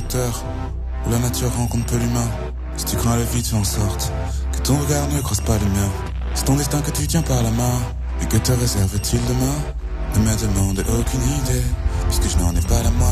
secteur où la nature rencontre peu l'humain. Si tu crains le vide, fais en sorte que ton regard ne croise pas le mien. C'est ton destin que tu tiens par la main. Mais que te réserve-t-il demain? Ne me demande aucune idée, puisque je n'en ai pas la moindre.